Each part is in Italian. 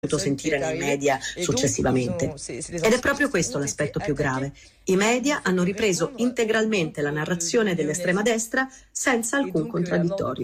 sentire nei media successivamente. Ed è proprio questo l'aspetto più grave. I media hanno ripreso integralmente la narrazione dell'estrema destra senza alcun contraddittorio.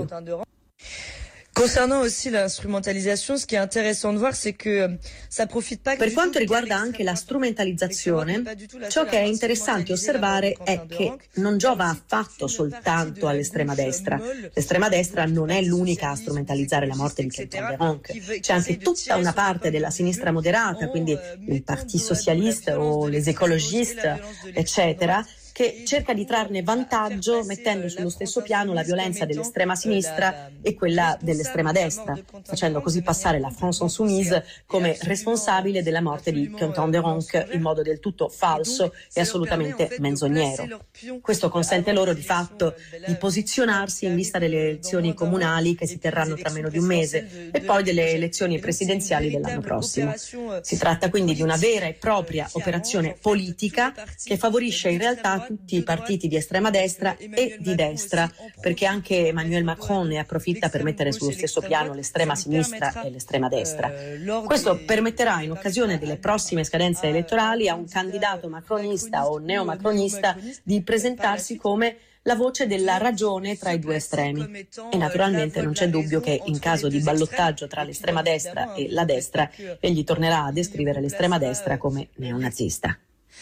Concernant aussi l'instrumentalisation, ce qui est intéressant de voir, c'est que ça profite pas. Per quanto riguarda anche la strumentalizzazione, ciò che è interessante osservare è che non giova affatto soltanto all'estrema destra. L'estrema destra non è l'unica a strumentalizzare la morte di Quentin Deronck. C'è anche tutta una parte della sinistra moderata, quindi il Parti Socialiste o les écologistes, eccetera, che cerca di trarne vantaggio mettendo sullo stesso piano la violenza dell'estrema sinistra e quella dell'estrema destra, facendo così passare la France Insoumise come responsabile della morte di Quentin Deronck in modo del tutto falso e assolutamente menzognero. Questo consente loro di fatto di posizionarsi in vista delle elezioni comunali che si terranno tra meno di un mese e poi delle elezioni presidenziali dell'anno prossimo. Si tratta quindi di una vera e propria operazione politica che favorisce in realtà tutti i partiti di estrema destra e di destra, perché anche Emmanuel Macron ne approfitta per mettere sullo stesso piano l'estrema sinistra e l'estrema destra. Questo permetterà in occasione delle prossime scadenze elettorali a un candidato macronista o neomacronista di presentarsi come la voce della ragione tra i due estremi. E naturalmente non c'è dubbio che in caso di ballottaggio tra l'estrema destra e la destra, egli tornerà a descrivere l'estrema destra come neonazista.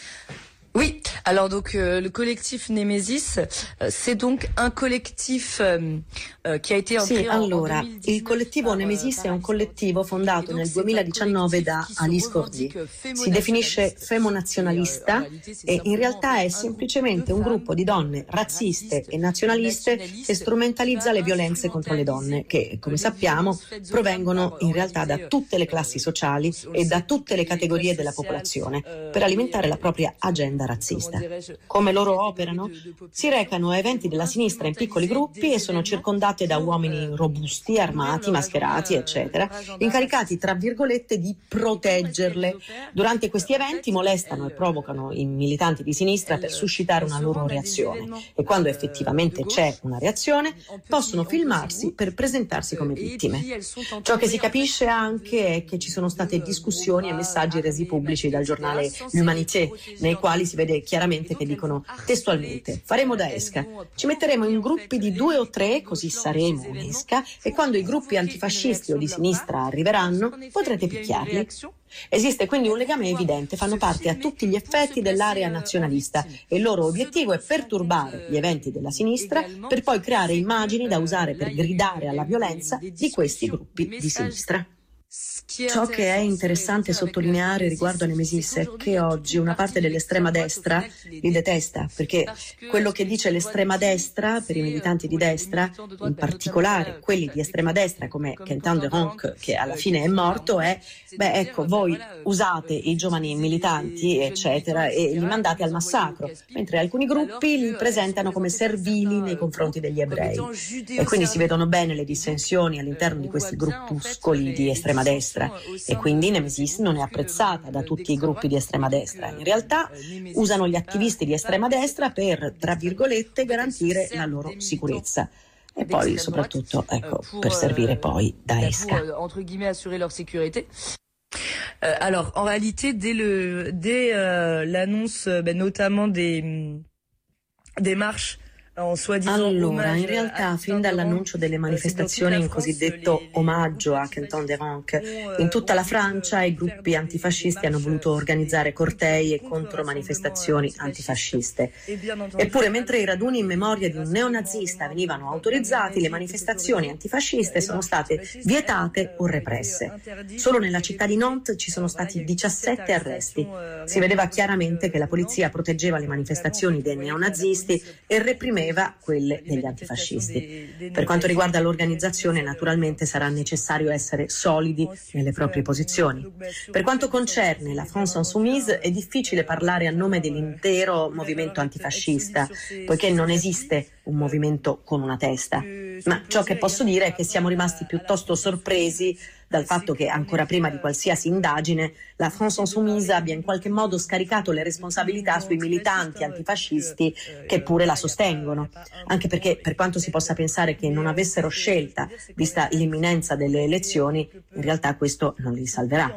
Oui, alors donc le collectif Nemesis, c'est donc un collectif qui a été Sì, allora, il collettivo Nemesis è un collettivo fondato nel 2019 da Alice Cordy. Si definisce femonazionalista e in realtà è semplicemente un gruppo di donne razziste e nazionaliste che strumentalizza le violenze contro le donne, che, come sappiamo, provengono in realtà da tutte le classi sociali e da tutte le categorie della popolazione, per alimentare la propria agenda razzista. Come loro operano? Si recano a eventi della sinistra in piccoli gruppi e sono circondate da uomini robusti, armati, mascherati, eccetera, incaricati, tra virgolette, di proteggerle. Durante questi eventi molestano e provocano i militanti di sinistra per suscitare una loro reazione e quando effettivamente c'è una reazione possono filmarsi per presentarsi come vittime. Ciò che si capisce anche è che ci sono state discussioni e messaggi resi pubblici dal giornale L'Humanité, nei quali si vede chiaramente che dicono testualmente: faremo da esca, ci metteremo in gruppi di 2 o 3, così saremo un'esca, e quando i gruppi antifascisti o di sinistra arriveranno potrete picchiarli. Esiste quindi un legame evidente, fanno parte a tutti gli effetti dell'area nazionalista e il loro obiettivo è perturbare gli eventi della sinistra per poi creare immagini da usare per gridare alla violenza di questi gruppi di sinistra. Ciò che è interessante sottolineare riguardo a Nemesis è che oggi una parte dell'estrema destra li detesta, perché quello che dice l'estrema destra per i militanti di destra, in particolare quelli di estrema destra come Quentin Deronck, che alla fine è morto, è voi usate i giovani militanti eccetera e li mandate al massacro, mentre alcuni gruppi li presentano come servili nei confronti degli ebrei. E quindi si vedono bene le dissensioni all'interno di questi gruppuscoli di estrema destra. E quindi Nemesis non è apprezzata da tutti i gruppi di estrema destra. In realtà usano gli attivisti di estrema destra per, tra virgolette, garantire la loro sicurezza e poi soprattutto per servire poi da esca. Alors en réalité dès l'annonce notamment des marches. Allora, in realtà, fin dall'annuncio delle manifestazioni in cosiddetto omaggio a Quentin Deronck, in tutta la Francia i gruppi antifascisti hanno voluto organizzare cortei e contromanifestazioni antifasciste. Eppure, mentre i raduni in memoria di un neonazista venivano autorizzati, le manifestazioni antifasciste sono state vietate o represse. Solo nella città di Nantes ci sono stati 17 arresti. Si vedeva chiaramente che la polizia proteggeva le manifestazioni dei neonazisti e reprimeva quelle degli antifascisti. Per quanto riguarda l'organizzazione, naturalmente sarà necessario essere solidi nelle proprie posizioni. Per quanto concerne la France Insoumise, è difficile parlare a nome dell'intero movimento antifascista, poiché non esiste un movimento con una testa. Ma ciò che posso dire è che siamo rimasti piuttosto sorpresi dal fatto che ancora prima di qualsiasi indagine la France Insoumise abbia in qualche modo scaricato le responsabilità sui militanti antifascisti che pure la sostengono, anche perché per quanto si possa pensare che non avessero scelta vista l'imminenza delle elezioni, in realtà questo non li salverà.